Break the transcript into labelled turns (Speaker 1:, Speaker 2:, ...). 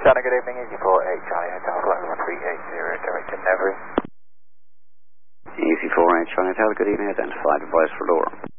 Speaker 1: China, good evening, Easy 48 Charlie Hotel, flight 1380, direct to Nevry.
Speaker 2: Easy 48 Charlie Hotel, good evening, identified, advice for lower.